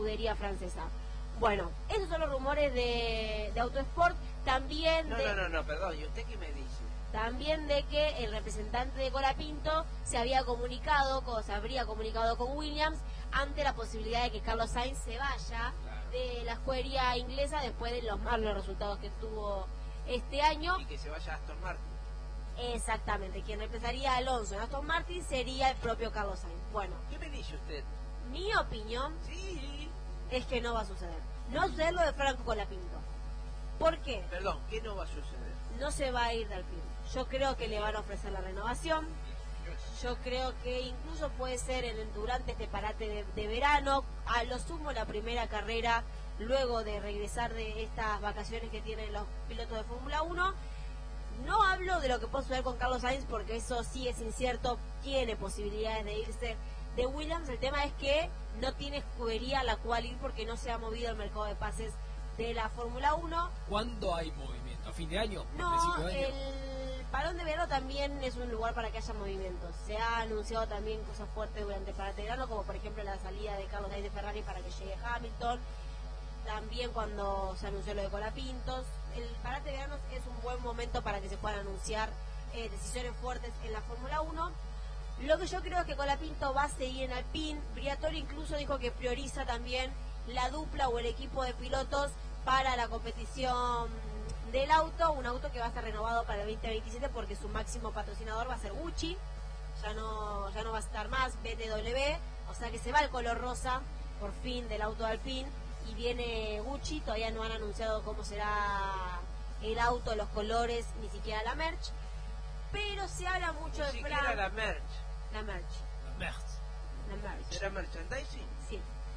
escudería francesa. Bueno, esos son los rumores de Autosport. También No, perdón, ¿y usted qué me dice? También de que el representante de Colapinto se habría comunicado con Williams ante la posibilidad de que Carlos Sainz se vaya de la escudería inglesa después de los malos resultados que tuvo este año. Y que se vaya a Aston Martin. Exactamente, quien reemplazaría a Alonso en Aston Martin sería el propio Carlos Sainz. Bueno, ¿qué me dice usted? Mi opinión sí. Es que no va a suceder. No va a suceder lo de Franco Colapinto. ¿Por qué? Perdón, ¿qué no va a suceder? No se va a ir del Alpine. Yo creo que le van a ofrecer la renovación. Yo creo que incluso puede ser durante este parate de verano, a lo sumo la primera carrera, luego de regresar de estas vacaciones que tienen los pilotos de Fórmula 1. No hablo de lo que puede suceder con Carlos Sainz porque eso sí es incierto, tiene posibilidades de irse de Williams. El tema es que no tiene escudería a la cual ir porque no se ha movido el mercado de pases de la Fórmula 1. ¿Cuándo hay movimiento? ¿A fin de año? No, el parón de verano también es un lugar para que haya movimientos. Se ha anunciado también cosas fuertes durante el parate de verano, como por ejemplo la salida de Carlos Sainz de Ferrari para que llegue Hamilton. También cuando se anunció lo de Colapintos. El parate de verano es un buen momento para que se puedan anunciar decisiones fuertes en la Fórmula 1. Lo que yo creo es que Colapinto va a seguir en Alpine. Briatore incluso dijo que prioriza también la dupla o el equipo de pilotos para la competición del auto, un auto que va a estar renovado para el 2027 porque su máximo patrocinador va a ser Gucci, ya no va a estar más BTW, o sea que se va el color rosa por fin del auto de Alpine y viene Gucci. Todavía no han anunciado cómo será el auto, los colores, ni siquiera la merch, pero se habla mucho de Frank. La merch. ¿Será merchandising? Sí.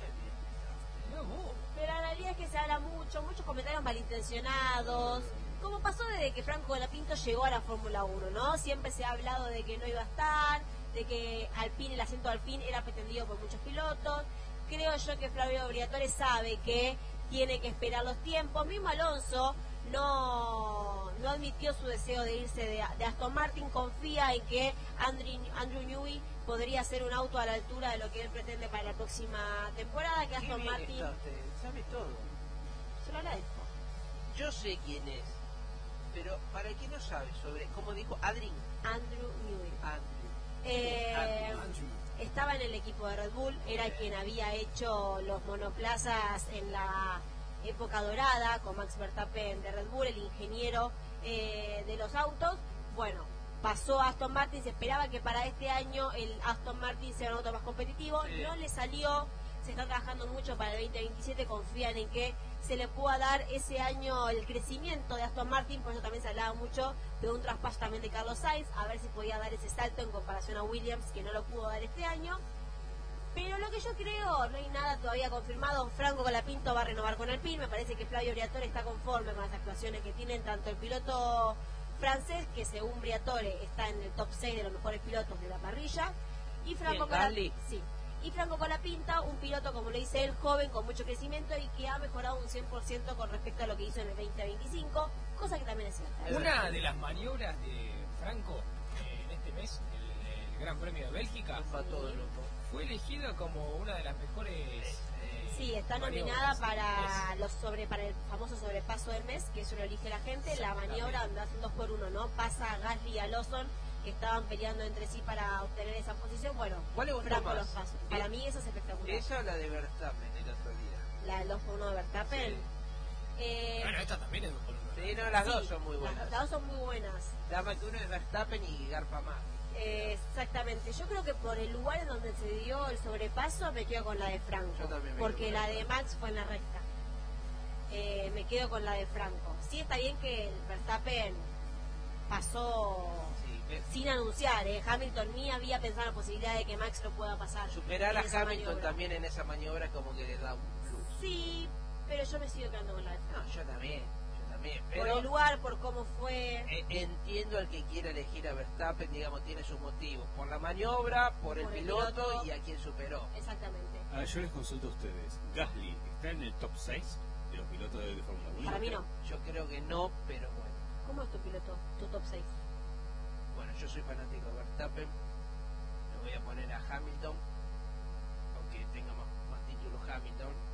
Pero la realidad es que se habla muchos comentarios malintencionados, como pasó desde que Franco Colapinto llegó a la Fórmula 1, ¿no? Siempre se ha hablado de que no iba a estar, de que Alpine, el asiento Alpine era pretendido por muchos pilotos. Creo yo que Flavio Briatore sabe que tiene que esperar los tiempos. Mismo Alonso no admitió su deseo de irse de Aston Martin, confía en que Andrew Newey podría ser un auto a la altura de lo que él pretende para la próxima temporada, que Aston Martin... Sabe todo. Se lo agradezco. Yo sé quién es, pero para el que no sabe sobre, ¿cómo dijo? Andrew Newey. Andrew. Estaba en el equipo de Red Bull, era quien había hecho los monoplazas en la época dorada con Max Verstappen de Red Bull, el ingeniero de los autos. Bueno, pasó a Aston Martin, se esperaba que para este año el Aston Martin sea un auto más competitivo, no le salió, se está trabajando mucho para el 2027, confían en que se le pueda dar ese año el crecimiento de Aston Martin, por eso también se hablaba mucho de un traspaso también de Carlos Sainz, a ver si podía dar ese salto en comparación a Williams, que no lo pudo dar este año. Pero lo que yo creo, no hay nada todavía confirmado. Franco Colapinto va a renovar con Alpine. Me parece que Flavio Briatore está conforme con las actuaciones que tienen tanto el piloto francés, que según Briatore está en el top 6 de los mejores pilotos de la parrilla, y Franco Colapinto, un piloto, como le dice él, joven, con mucho crecimiento y que ha mejorado un 100% con respecto a lo que hizo en el 2025, cosa que también es cierta. Una de las maniobras de Franco en este mes, el Gran Premio de Bélgica, fue elegida como una de las mejores. Sí, está nominada para el famoso sobrepaso del mes, que eso lo elige la gente. La maniobra donde hacen 2x1, ¿no? Pasa Gasly y a Lawson, que estaban peleando entre sí para obtener esa posición. Bueno, ¿cuál le gustó Franco más? Los pasó. Para mí esa es espectacular. Esa o la de Verstappen el otro día. La del 2x1 de Verstappen. Sí. Bueno, esta también es 2x1. Sí, no, las dos son muy buenas. Las dos son muy buenas. Dame que uno es Verstappen y garpa más. Exactamente, yo creo que por el lugar en donde se dio el sobrepaso me quedo con la de Franco, porque la de Max fue en la recta. Me quedo con la de Franco. Sí, está bien que el Verstappen pasó sin anunciar, Hamilton ni había pensado en la posibilidad de que Max lo pueda pasar. Superar a Hamilton maniobra. También en esa maniobra como que le da un plus. Sí, pero yo me sigo quedando con la de Franco. No, yo también. Pero por el lugar, por cómo fue. Entiendo al que quiera elegir a Verstappen, digamos, tiene sus motivos. Por la maniobra, por el piloto y a quien superó. Exactamente. Ahora yo les consulto a ustedes. ¿Gasly está en el top 6 de los pilotos de Fórmula 1? Para mí no. Yo creo que no, pero bueno. ¿Cómo es tu piloto, tu top 6? Bueno, yo soy fanático de Verstappen. Me voy a poner a Hamilton, aunque tenga más títulos Hamilton.